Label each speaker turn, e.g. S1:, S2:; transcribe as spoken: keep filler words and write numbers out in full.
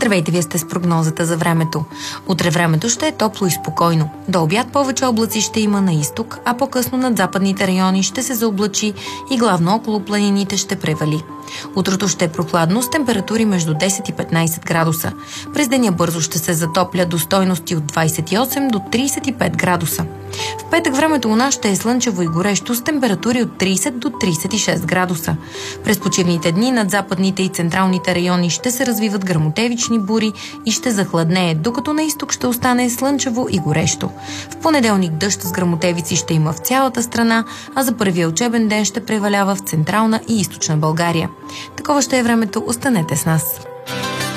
S1: Здравейте, вие сте с прогнозата за времето. Утре времето ще е топло и спокойно. До обяд повече облаци ще има на изток, а по-късно над западните райони ще се заоблачи и главно около планините ще превали. Утрото ще е прохладно с температури между десет и петнайсет градуса. През деня бързо ще се затопля до стойности от двайсет и осем до трийсет и пет градуса. В петък времето у нас ще е слънчево и горещо с температури от трийсет до трийсет и шест градуса. През почивните дни над западните и централните райони ще се развиват гръмотевични бури и ще захладнее, докато на изток ще остане слънчево и горещо. В понеделник дъжд с гръмотевици ще има в цялата страна, а за първия учебен ден ще превалява в централна и източна България. Такова ще е времето, останете с нас.